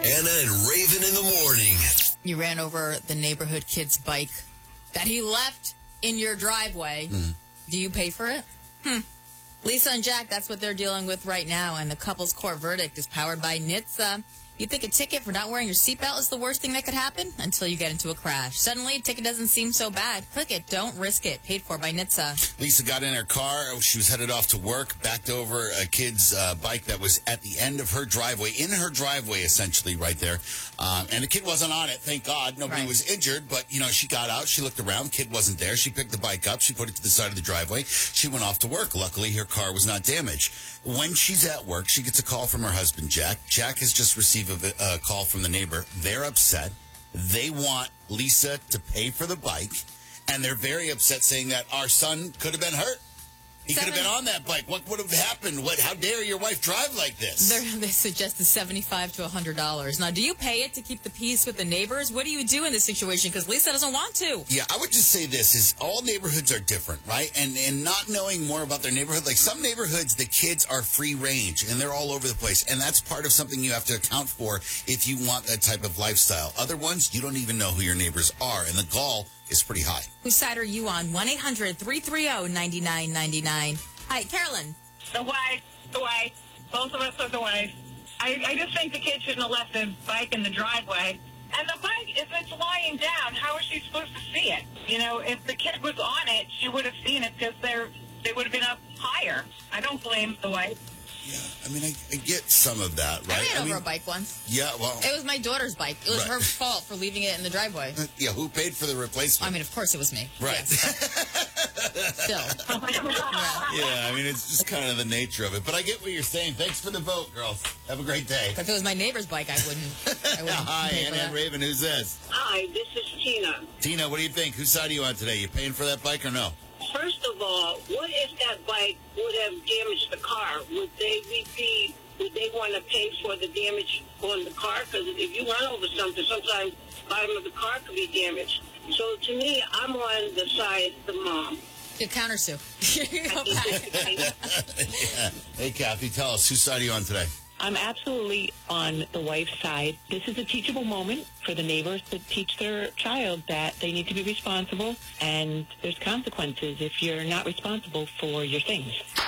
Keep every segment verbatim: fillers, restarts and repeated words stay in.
Anna and Raven in the morning. You ran over the neighborhood kid's bike that he left in your driveway. Mm. Do you pay for it? Hmm. Lisa and Jack, that's what they're dealing with right now, and the couple's court verdict is powered by N H T S A. You think a ticket for not wearing your seatbelt is the worst thing that could happen? Until you get into a crash. Suddenly, a ticket doesn't seem so bad. Click it. Don't risk it. Paid for by N H T S A. Lisa got in her car. She was headed off to work, backed over a kid's uh, bike that was at the end of her driveway, in her driveway, essentially, right there. Um, and the kid wasn't on it, thank God. Nobody right. was injured, but, you know, she got out. She looked around. Kid wasn't there. She picked the bike up. She put it to the side of the driveway. She went off to work. Luckily, her car was not damaged. When she's at work, she gets a call from her husband, Jack. Jack has just received a, a call from the neighbor. They're upset. They want Lisa to pay for the bike, and they're very upset, saying that our son could have been hurt. He Seven. could have been on that bike. What would have happened? What? How dare your wife drive like this? They're, they suggested seventy-five to one hundred dollars. Now, do you pay it to keep the peace with the neighbors? What do you do in this situation? Because Lisa doesn't want to. Yeah, I would just say this, is all neighborhoods are different, right? And and not knowing more about their neighborhood, like some neighborhoods, the kids are free range, and they're all over the place. And that's part of something you have to account for if you want that type of lifestyle. Other ones, you don't even know who your neighbors are, and the gall is pretty high. Whose side are you on? one eight hundred three three zero nine nine nine nine. Hi, Carolyn. The wife, the wife. Both of us are the wife. I, I just think the kid shouldn't have left the bike in the driveway. And the bike, if it's lying down, how is she supposed to see it? You know, if the kid was on it, she would have seen it because they're they would have been up higher. I don't blame the wife. Yeah, I mean, I, I get some of that, right? I ran I over mean, a bike once. Yeah, well... It was my daughter's bike. It was right. her fault for leaving it in the driveway. Yeah, who paid for the replacement? I mean, of course it was me. Right. Yes. Still. Yeah, I mean, it's just kind of the nature of it. But I get what you're saying. Thanks for the vote, girls. Have a great day. If it was my neighbor's bike, I wouldn't. I wouldn't Hi, pay for Anna and that. Raven. Who's this? Hi, this is Tina. Tina, what do you think? Whose side are you on today? You paying for that bike or no? First of all, what if that bike would have damaged the car? Would they be, would they want to pay for the damage on the car? Because if you run over something, sometimes the bottom of the car could be damaged. So to me, I'm on the side of the mom. You countersue. Go back. Yeah. Hey, Kathy, tell us, whose side are you on today? I'm absolutely on the wife's side. This is a teachable moment for the neighbors to teach their child that they need to be responsible, and there's consequences if you're not responsible for your things.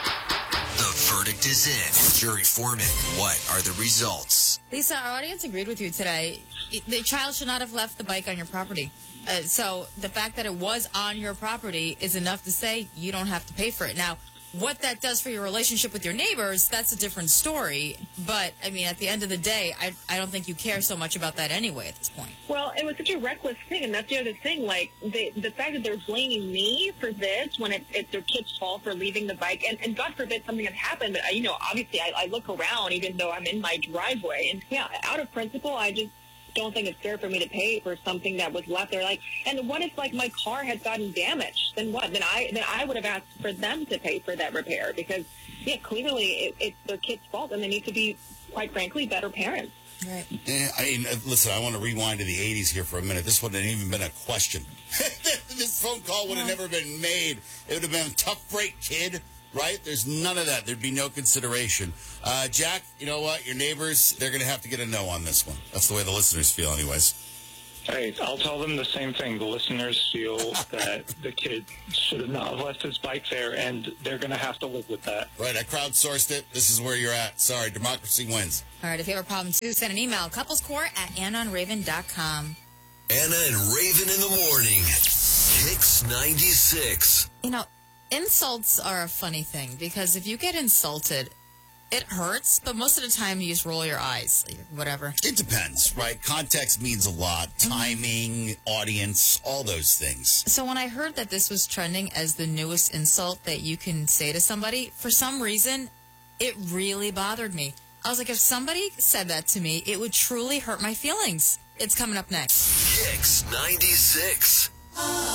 The verdict is in. Jury foreman, what are the results? Lisa, our audience agreed with you today. The child should not have left the bike on your property. Uh, so the fact that it was on your property is enough to say you don't have to pay for it. Now, what that does for your relationship with your neighbors, that's a different story. But, I mean, at the end of the day, I, I don't think you care so much about that anyway at this point. Well, it was such a reckless thing, and that's the other thing. Like, they, the fact that they're blaming me for this when it, it's their kid's fault for leaving the bike, and, and God forbid something had happened, but, you know, obviously I, I look around even though I'm in my driveway. And, yeah, out of principle, I just don't think it's fair for me to pay for something that was left there. Like, and what if like my car had gotten damaged? Then what? Then I then I would have asked for them to pay for that repair because, yeah, clearly it, it's their kid's fault, and they need to be, quite frankly, better parents. Right. Eh, I mean, listen, I want to rewind to the eighties here for a minute. This wouldn't have even been a question. This phone call would have never been made. It would have been a tough break, kid. Right? There's none of that. There'd be no consideration. Uh, Jack, you know what? Your neighbors, they're going to have to get a no on this one. That's the way the listeners feel anyways. Hey, I'll tell them the same thing. The listeners feel that the kid should have not left his bike there, and they're going to have to live with that. Right, I crowdsourced it. This is where you're at. Sorry, democracy wins. All right, if you have a problem, too, send an email, couplescourt at anna and raven dot com. Anna and Raven in the morning. Kicks ninety-six. You know, insults are a funny thing because if you get insulted, it hurts, but most of the time you just roll your eyes, whatever. It depends, right? Context means a lot. Timing, audience, all those things. So when I heard that this was trending as the newest insult that you can say to somebody, for some reason, it really bothered me. I was like, if somebody said that to me, it would truly hurt my feelings. It's coming up next. Kicks ninety-six.